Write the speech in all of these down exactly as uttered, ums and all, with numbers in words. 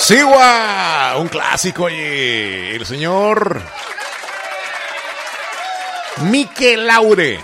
Sigua, un clásico, oye, el señor Mikel Laure,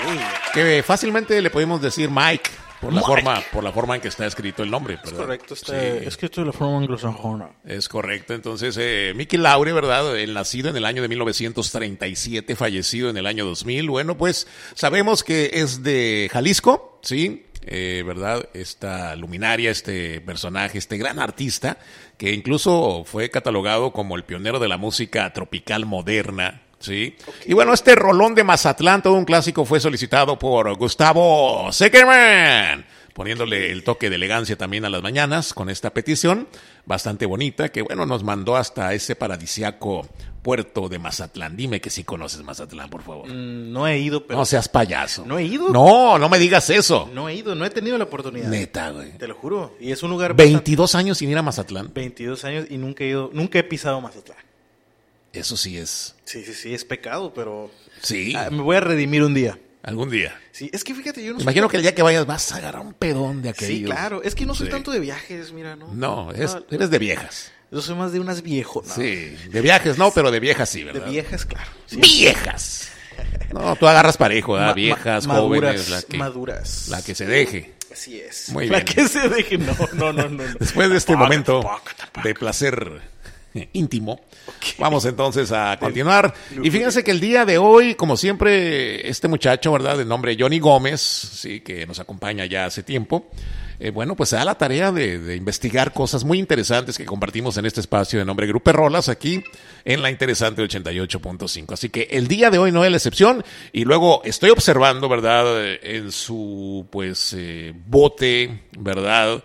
que fácilmente le podemos decir Mike por la Mike. forma, por la forma en que está escrito el nombre, ¿verdad? Es correcto, está Sí. escrito de la forma anglosajona. Es correcto, entonces eh, Mikel Laure, ¿verdad? El nacido en el año de mil novecientos treinta y siete, fallecido en el año dos mil. Bueno, pues sabemos que es de Jalisco, ¿sí? Eh, ¿Verdad? Esta luminaria, este personaje, este gran artista, que incluso fue catalogado como el pionero de la música tropical moderna, ¿sí? Okay. Y bueno, este rolón de Mazatlán, todo un clásico, fue solicitado por Gustavo Zuckerman, poniéndole el toque de elegancia también a las mañanas con esta petición bastante bonita, que bueno, nos mandó hasta ese paradisiaco puerto de Mazatlán. Dime que sí conoces Mazatlán, por favor. Mm, no he ido, pero... No seas payaso. ¿No he ido? No, no me digas eso. No he ido, no he tenido la oportunidad. Neta, güey. Te lo juro. Y es un lugar... veintidós bastante... años sin ir a Mazatlán. veintidós años y nunca he ido, nunca he pisado Mazatlán. Eso sí es... Sí, sí, sí, es pecado, pero... Sí. Ah, me voy a redimir un día. Algún día. Sí, es que fíjate, yo no Imagino soy... que el día que vayas vas a agarrar un pedón de aquellos. Sí, claro. Es que no soy sí. tanto de viajes, mira, ¿no? No, es, eres de viejas. Yo soy más de unas viejas. ¿No? Sí, de viajes no, pero de viejas sí, ¿verdad? De viejas, claro. Sí. ¡Viejas! No, tú agarras parejo, ¿verdad? Ma- Viejas, ma- jóvenes, maduras, la que, maduras. la que se deje. Así es. Muy la bien. que se deje, no, no, no, no. no. Después de este Tapaca, momento tapaca, tapaca. de placer íntimo, Okay. vamos entonces a continuar. Y fíjense que el día de hoy, como siempre, este muchacho, ¿verdad? De nombre Johnny Gómez, sí, que nos acompaña ya hace tiempo, eh, bueno, pues se da la tarea de, de investigar cosas muy interesantes que compartimos en este espacio de nombre Grupo Rolas, aquí en la interesante ochenta y ocho punto cinco. Así que el día de hoy no es la excepción. Y luego estoy observando, ¿verdad? En su, pues, eh, bote, ¿verdad?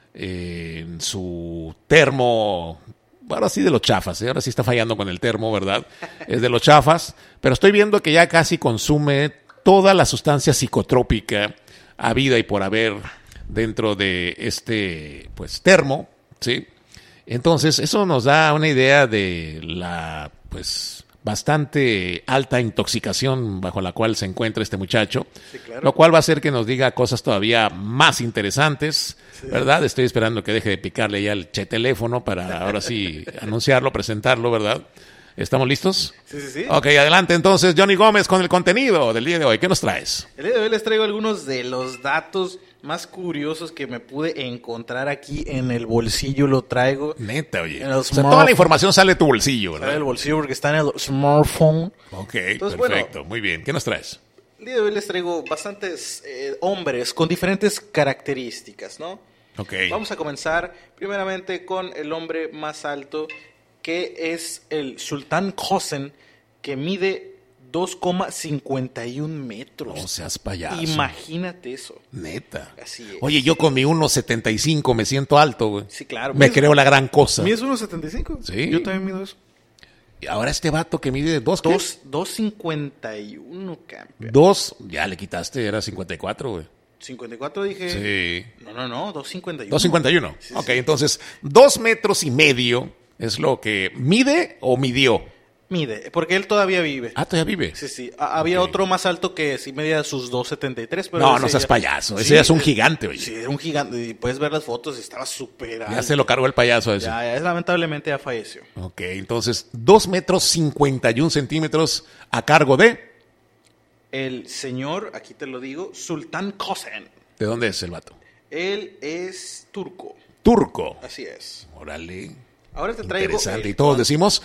Eh, en su termo... Ahora sí de los chafas, ¿eh? Ahora sí está fallando con el termo, ¿verdad? Es de los chafas, pero estoy viendo que ya casi consume toda la sustancia psicotrópica habida y por haber dentro de este, pues, termo, ¿sí? Entonces, eso nos da una idea de la, pues, bastante alta intoxicación bajo la cual se encuentra este muchacho, sí, claro. Lo cual va a hacer que nos diga cosas todavía más interesantes, sí. ¿Verdad? Estoy esperando que deje de picarle ya el che teléfono para ahora sí anunciarlo, presentarlo, ¿verdad? ¿Estamos listos? Sí, sí, sí. Ok, adelante entonces, Johnny Gómez, con el contenido del día de hoy. ¿Qué nos traes? El día de hoy les traigo algunos de los datos más curiosos que me pude encontrar aquí en el bolsillo. Lo traigo. Neta, oye. En el o sea, toda la información sale de tu bolsillo, ¿verdad? Sale del bolsillo porque está en el smartphone. Ok, Entonces, perfecto. Bueno, muy bien. ¿Qué nos traes? El día de hoy les traigo bastantes eh, hombres con diferentes características, ¿no? Ok. Vamos a comenzar primeramente con el hombre más alto, que es el Sultán Kosen, que mide dos coma cincuenta y uno metros. No seas payaso. Imagínate eso. Neta. Así es. Oye, yo con mi uno setenta y cinco me siento alto, güey. Sí, claro. Me creo la gran cosa. ¿Mides uno setenta y cinco? Sí. Yo también mido eso. Y ahora este vato que mide dos, ¿qué? dos cincuenta y uno, campeón. Dos, ya le quitaste, era cincuenta y cuatro, güey. cincuenta y cuatro dije. Sí. No, no, no, dos cincuenta y uno. dos cincuenta y uno. Sí, ok, sí. entonces, dos metros y medio es lo que mide o midió. Mide, porque él todavía vive. Ah, todavía vive. Sí, sí. A- había Ok. otro más alto que sí medía sus dos setenta y tres, pero No, ese no seas ya- payaso. Ese Sí, ya es un eh, gigante, oye. Sí, era un gigante. Y puedes ver las fotos, estaba súper alto. Ya se lo cargó el payaso ese. Ya, ya, lamentablemente ya falleció. Ok, entonces, dos metros cincuenta y un centímetros a cargo de... El señor, aquí te lo digo, Sultán Kosen. ¿De dónde es el vato? Él es turco. Turco. Así es. Órale. Ahora te traigo. Interesante. el- Y todos decimos,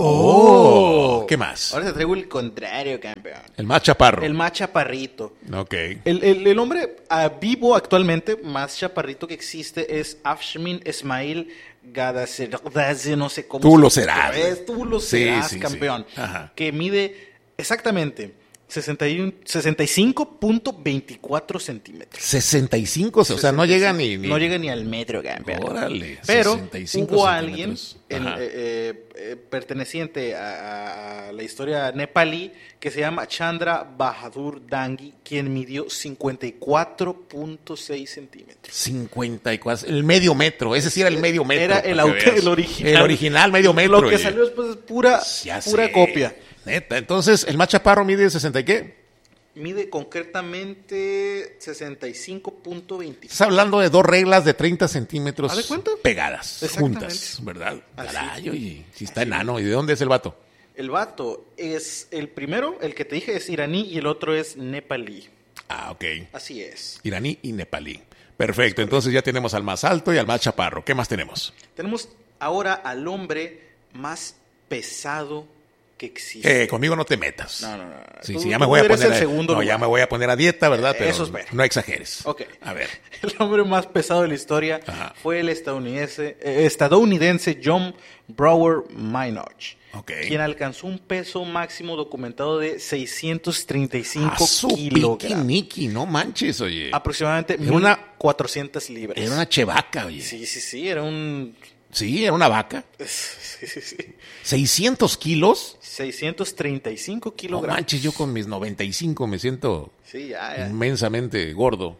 oh, ¿qué más? Ahora te traigo el contrario, campeón. El más chaparro. El más chaparrito. Ok. El, el, el hombre ah, vivo actualmente más chaparrito que existe es Afshin Esmail Gadazi, no sé cómo. Tú se- lo serás. Es, tú lo Sí, serás, sí, sí. campeón. Ajá. Que mide exactamente sesenta y uno sesenta y cinco punto veinticuatro centímetros. sesenta y cinco, o sea, no llega ni, ni... No llega ni al metro, campeón. Órale, Pero sesenta y cinco hubo alguien centímetros. el, Ajá. eh, eh, eh, perteneciente a, a la historia nepalí que se llama Chandra Bahadur Dangi, quien midió cincuenta y cuatro punto seis centímetros. cincuenta y cuatro, el medio metro, ese sí era el medio metro. Era el, para que auto, veas. el original. El original medio metro. Lo que oye. salió después es pura, Ya pura sé. copia. Neta, entonces, ¿el más chaparro mide sesenta y qué? Mide concretamente sesenta y cinco punto veinticinco. Estás hablando de dos reglas de treinta centímetros ¿Haz de cuenta? pegadas, Exactamente. juntas, ¿verdad? Así. Caray, oye, si está Así. enano. ¿Y de dónde es el vato? El vato es el primero, el que te dije es iraní y el otro es nepalí. Ah, ok. Así es. Iraní y nepalí. Perfecto, entonces ya tenemos al más alto y al más chaparro. ¿Qué más tenemos? Tenemos ahora al hombre más pesado que existe. Eh, conmigo no te metas. No, no, no. Sí, Tú- sí, ya tú me voy a eres poner el a, segundo no, lugar. ya me voy a poner a dieta, ¿verdad? Pero Eso espero. no exageres. Ok. A ver. El hombre más pesado de la historia Ajá. fue el estadounidense, eh, estadounidense John Brower Minogue, Ok. quien alcanzó un peso máximo documentado de seiscientos treinta y cinco A su kilogramos. piquiniqui, no manches, oye. Aproximadamente Era una- mil cuatrocientas libras. Era una chevaca, oye. Sí, sí, sí, era un... Sí, era una vaca. Sí, sí, sí. ¿seiscientos kilos? seiscientos treinta y cinco No kilogramos. manches, yo con mis noventa y cinco me siento Sí, ya, ya. inmensamente gordo.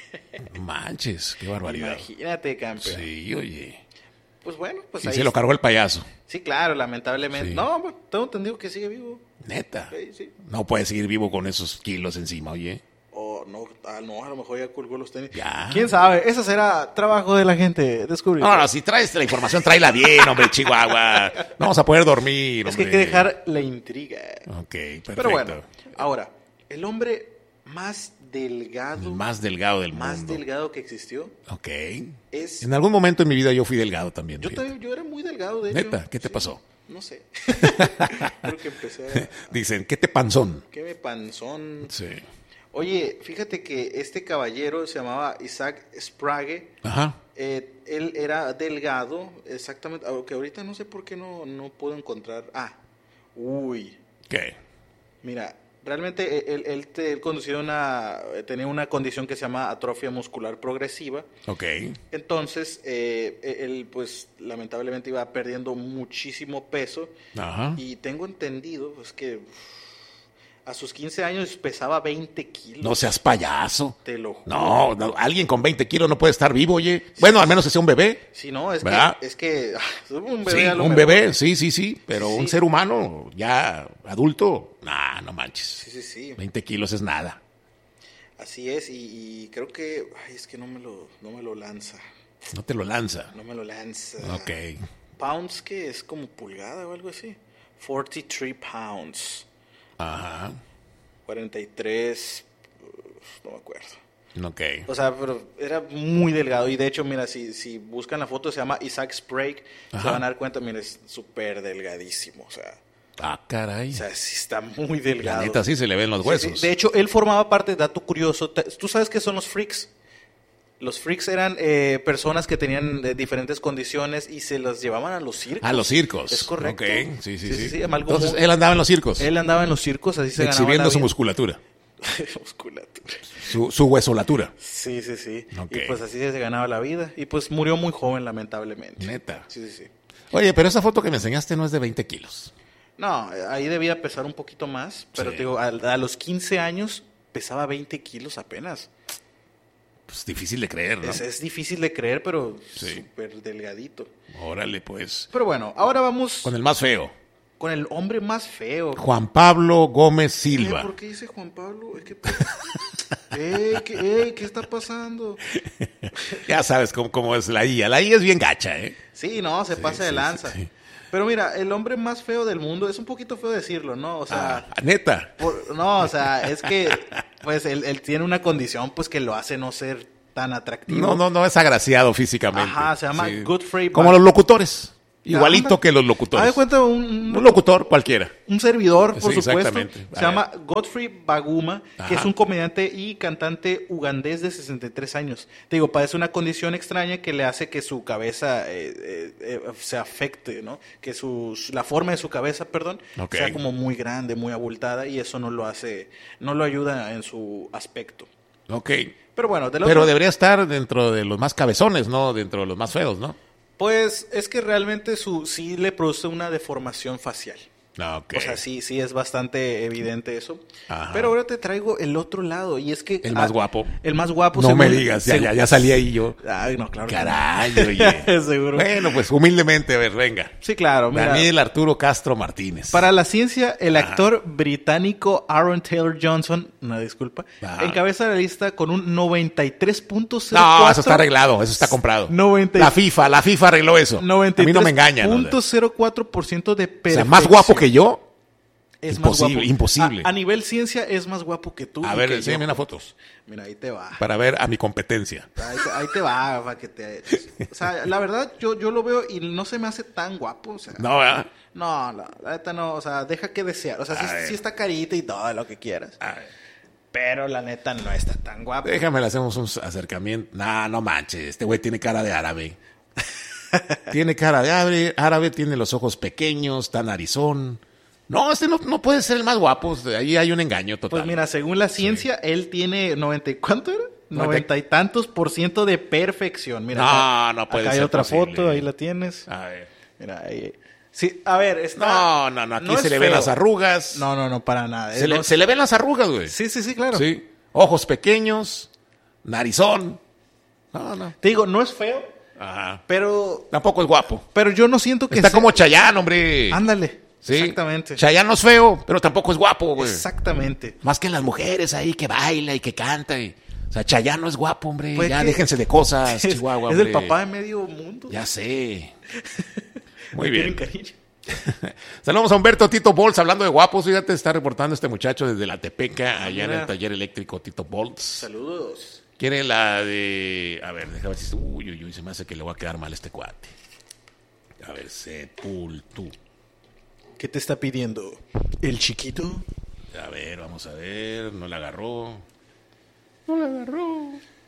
Manches, qué barbaridad. Imagínate, campeón. Sí, oye. Pues bueno, pues Y ahí se lo está. cargó el payaso. Sí, claro, lamentablemente. Sí. No, pues, tengo entendido que sigue vivo. Neta. Sí, sí. No puede seguir vivo con esos kilos encima, oye. O no, ah, no, a lo mejor ya colgó los tenis. Ya. ¿Quién sabe? Ese será trabajo de la gente descubrir. No, no, si traes la información, tráela bien, hombre, Chihuahua. No vamos a poder dormir, Es que hay hombre. que dejar la intriga. Ok, perfecto. Pero bueno, ahora, el hombre más delgado, El más delgado del más mundo. delgado que existió Ok. es... En algún momento en mi vida yo fui delgado también. Yo, fíjate. también- yo era muy delgado, de hecho. Neta, ¿qué te Sí, pasó? No sé. Creo que empecé a... Dicen, ¿qué te panzón? ¿Qué me panzón? Sí. Oye, fíjate que este caballero se llamaba Isaac Sprague. Ajá. Eh, él era delgado, exactamente, aunque ahorita no sé por qué no, no puedo encontrar. Ah, uy, ¿Qué? mira, realmente él, él, te- él conducía una, tenía una condición que se llama atrofia muscular progresiva. Ok. Entonces, eh, él pues lamentablemente iba perdiendo muchísimo peso Ajá. y tengo entendido pues que uf, a sus quince años pesaba veinte kilos. No seas payaso. Te lo juro. No, no, alguien con veinte kilos no puede estar vivo, oye. Bueno, al menos que sea un bebé. Sí, no, es ¿Verdad? que, es que ah, un bebé Sí, a lo un mejor. bebé, sí, sí, sí. Pero Sí. un ser humano ya adulto, nah, no manches. Sí, sí, sí. veinte kilos es nada. Así es, y, y creo que, ay, es que no me lo, no me lo lanza, No te lo lanza. no me lo lanza. Ok. Pounds, que es como pulgada o algo así. cuarenta y tres pounds, Ajá. cuarenta y tres, uf, no me acuerdo. Ok. O sea, pero era muy delgado, y de hecho, mira, si, si buscan la foto, se llama Isaac Sprague, se Ajá. van a dar cuenta, mira, es súper delgadísimo, o sea, Ah, caray. o sea, sí está muy La delgado. neta sí se le ven los Sí, huesos. sí. De hecho, él formaba parte, dato curioso, te- ¿tú sabes qué son los freaks? Los freaks eran eh, personas que tenían eh, diferentes condiciones y se los llevaban a los circos. A los circos. Es correcto. Ok, sí, sí, sí. algo Entonces, muy- él andaba en los circos. él andaba en los circos, así se ganaba exhibiendo la su vida. musculatura. Musculatura. Su, su huesolatura. Sí, sí, sí. Ok. Y pues así se ganaba la vida. Y pues murió muy joven, lamentablemente. Neta. Sí, sí, sí. Oye, pero esa foto que me enseñaste no es de veinte kilos. No, ahí debía pesar un poquito más, pero Sí. te digo, a, a los quince años pesaba veinte kilos apenas. Pues difícil de creer, ¿no? Es, es difícil de creer, pero Sí. súper delgadito. Órale, pues. Pero bueno, ahora vamos Con el más feo. con el hombre más feo. Juan Pablo Gómez Eh, Silva. ¿Por qué dice Juan Pablo? Es que- Ey, ¿qué, ey, ¿qué está pasando? Ya sabes cómo, cómo es la I A. La I A es bien gacha, ¿eh? Sí, no, se Sí, pasa de sí, lanza. sí, sí. Pero mira, el hombre más feo del mundo, es un poquito feo decirlo, ¿no? O sea, Ah, neta. por- no, o sea, es que pues él, él tiene una condición pues que lo hace no ser tan atractivo. No, no, no es agraciado físicamente. Ajá, se llama Godfrey Como Ba- los locutores. Igualito Anda. que los Haz locutores. de cuenta un, Un locutor cualquiera. un servidor, por Sí, supuesto. exactamente. Se A llama Godfrey Baguma, que Ajá. es un comediante y cantante ugandés de sesenta y tres años. Te digo, padece una condición extraña que le hace que su cabeza eh, eh, eh, se afecte, ¿no? Que su, la forma de su cabeza, perdón, Ok. sea como muy grande, muy abultada, y eso no lo hace, no lo ayuda en su aspecto. Ok. Pero bueno, del Pero otro, debería estar dentro de los más cabezones, ¿no? Dentro de los más feos, ¿no? pues es que realmente su sí le produce una deformación facial. Okay. O sea, sí, sí es bastante evidente eso. Ajá. Pero ahora te traigo el otro lado y es que... El más ah, guapo. El más guapo. No según, me digas, ya, según, ya, ya salí ahí yo. Ay, no, claro. Caray, oye. Seguro. Bueno, pues humildemente, a ver, venga. Sí, claro. Mira, Daniel Arturo Castro Martínez. para la ciencia, el Ajá. actor británico Aaron Taylor Johnson, una disculpa, Ajá. encabeza la lista con un noventa y tres punto cero cuatro. No, eso está arreglado, eso está comprado. noventa La FIFA, la FIFA arregló eso. noventa y A mí no me tres engañan. ¿no? punto cero cuatro por ciento de O perfección. sea, más guapo que yo. Es Imposible, más guapo. imposible. A, a nivel ciencia es más guapo que tú. A y ver, que enséñame yo. unas fotos. Mira, ahí te va. Para ver a mi competencia. Ahí te, ahí te va, para que te eches. O sea, la verdad, yo, yo lo veo y no se me hace tan guapo. O sea, No, ¿verdad? no, la, la neta no. O sea, deja que desear. O sea, sí, A ver. sí está carita y todo lo que quieras. A ver, Pero la neta no está tan guapo. déjame, le hacemos un acercamiento. No, no manches, este güey tiene cara de árabe. Tiene cara de árabe, árabe, tiene los ojos pequeños, está narizón. No, este no, no puede ser el más guapo. Ahí hay un engaño total. Pues mira, según la ciencia, él tiene noventa y ¿cuánto era? Noventa- Noventa y tantos por ciento de perfección. Mira, No, acá, no puede acá hay ser otra posible. foto, ahí la tienes. A ver. Mira, ahí. Sí, a ver, está. No, no, no, aquí no se es le ven feo. las arrugas. No, no, no, para nada. Se, Eh, le, no- se le ven las arrugas, güey. Sí, sí, sí, claro. Sí. Ojos pequeños, narizón. No, no. Te digo, no es feo, Ajá. pero. Tampoco es guapo. Pero yo no siento que Está sea- como Chayanne, hombre. Ándale. Sí. Exactamente. Chayanne no es feo, pero tampoco es guapo, güey. Exactamente. Más que las mujeres ahí que baila y que canta. Y... O sea, Chayanne no es guapo, hombre. Pues ya que- déjense de cosas, Es, Chihuahua, es el hombre. papá de medio mundo. Ya sé. Muy Me bien. tienen cariño. Saludos a Humberto Tito Bolts, hablando de guapos. Fíjate, está reportando este muchacho desde la Tepeca, allá en Mira. el taller eléctrico Tito Bolts. Saludos. Quiere la de... A ver, déjame ver si... Uy, uy, uy, se me hace que le voy a quedar mal a este cuate. A ver, Sepultu. ¿Qué te está pidiendo? ¿El chiquito? A ver, vamos a ver. No la agarró. No la agarró.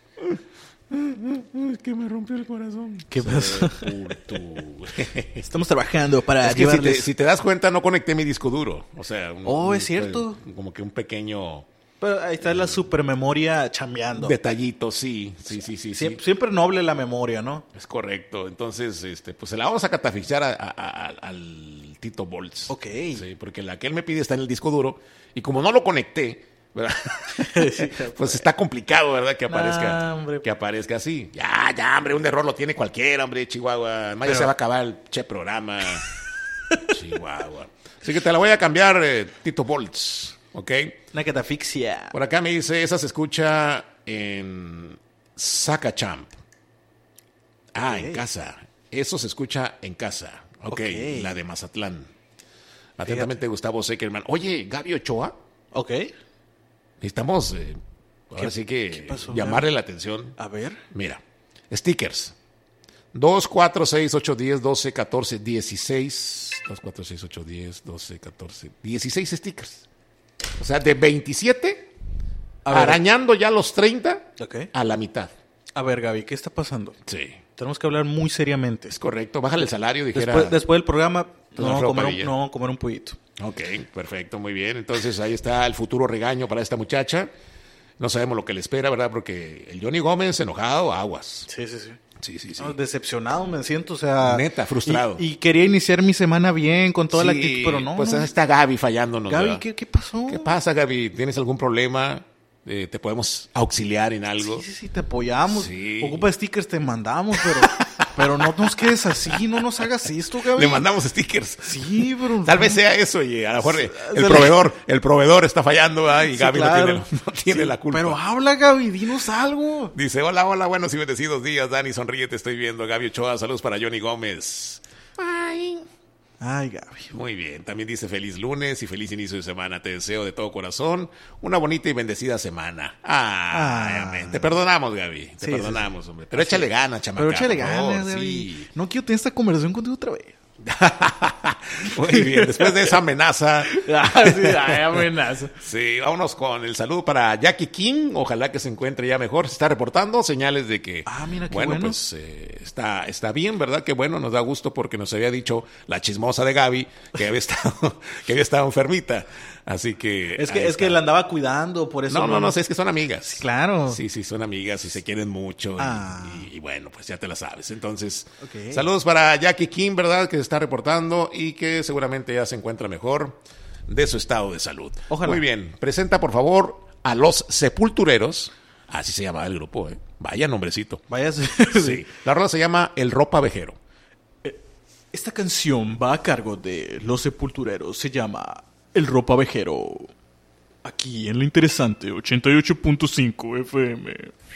Es que me rompió el corazón. ¿Qué pasó? Sepultu. Estamos trabajando para Es que si te, llevarles... si te das cuenta, no conecté mi disco duro. O sea... un- Oh, un- es cierto. Como que un pequeño Pero ahí está la supermemoria chambeando. detallito, sí. Sí, sí, sí, sí. Siempre, siempre noble la memoria, ¿no? Es correcto. Entonces, este, pues se la vamos a catafixiar a- a- a- al Tito Bolts. Ok. Sí, porque la que él me pide está en el disco duro. Y como no lo conecté, ¿verdad? Pues está complicado, ¿verdad? Que aparezca, No, hombre. que aparezca así. Ya, ya, hombre, un error lo tiene cualquiera, hombre, Chihuahua. Además, ya Pero- se va a acabar el che programa. Chihuahua. Así que te la voy a cambiar, eh, Tito Bolts, ¿ok? Una catafixia. Por acá me dice, esa se escucha en Zacachamp. Ah, Ok. en casa. Eso se escucha en casa. Ok, Ok. la de Mazatlán. Atentamente, Gustavo Seckerman. Oye, Gaby Ochoa, Ok. necesitamos, eh, ahora ¿Qué- sí que qué pasó, llamarle la atención. A ver. Mira, stickers. dos, cuatro, seis, ocho, diez, doce, catorce, dieciséis. dos, cuatro, seis, ocho, diez, doce, catorce, dieciséis stickers. O sea, de veintisiete, A ver. arañando ya los treinta Ok. a la mitad. A ver, Gaby, ¿qué está pasando? Sí, Tenemos que hablar muy seriamente. es correcto. Bájale el salario, dijera. Después, después del programa, Don no vamos, a Alfredo comer un, Padilla. no vamos a comer un pollito. Ok, perfecto, muy bien. Entonces ahí está el futuro regaño para esta muchacha. No sabemos lo que le espera, ¿verdad? Porque el Johnny Gómez enojado, aguas. Sí, sí, sí. Sí, sí, sí. No, decepcionado me siento, o sea... Neta, frustrado. Y, y quería iniciar mi semana bien, con toda la Sí, actitud, pero no. Pues no. está Gaby fallándonos. Gaby, ¿verdad? ¿qué, ¿qué pasó? ¿Qué pasa, Gaby? ¿Tienes algún problema? Eh, ¿Te podemos auxiliar en algo? Sí, sí, sí, te apoyamos. Sí. Ocupa stickers, te mandamos, pero, pero no nos quedes así, no nos hagas esto, Gaby. Le mandamos stickers. Sí, pero... Tal vez sea eso, y a lo mejor el Dale. proveedor, el proveedor está fallando, ¿verdad? Y Sí, Gaby claro. no tiene, no tiene Sí, la culpa. Pero habla, Gaby, dinos algo. Dice, hola, hola, buenos y bendecidos días, Dani, sonríe, te estoy viendo. Gaby Ochoa, saludos para Johnny Gómez. Ay. Ay, Gaby. Muy bien, también dice feliz lunes y feliz inicio de semana. Te deseo de todo corazón una bonita y bendecida semana. Ay, Ah. amén. Te perdonamos, Gaby. Te Sí, perdonamos, sí, sí. hombre. Pero échale ganas, chamaca. Pero échale por favor, ganas, Gaby. sí. No quiero tener esta conversación contigo otra vez. Muy bien, después de esa amenaza, Ah, sí, ay, amenaza. sí, vámonos con el saludo para Jackie King. Ojalá que se encuentre ya mejor. Se está reportando señales de que, Ah, mira, qué bueno, bueno. pues eh, está, está bien, ¿verdad? Que bueno, nos da gusto porque nos había dicho la chismosa de Gaby que había estado, que había estado enfermita. Así que. Es que, ahí es que está. la andaba cuidando, por eso. No, no, no, sé, es que son amigas. Claro. Sí, sí, son amigas y se quieren mucho. y- Ah. Y, y bueno, pues ya te la sabes. Entonces, Ok. saludos para Jackie King, ¿verdad? Que está está reportando y que seguramente ya se encuentra mejor de su estado de salud. Ojalá. Muy bien, presenta por favor a Los Sepultureros, así se llama el grupo, ¿eh? Vaya nombrecito. Vaya. Sí. La rola se llama El Ropavejero. Esta canción va a cargo de Los Sepultureros, se llama El Ropavejero. Aquí en la interesante ochenta y ocho punto cinco F M.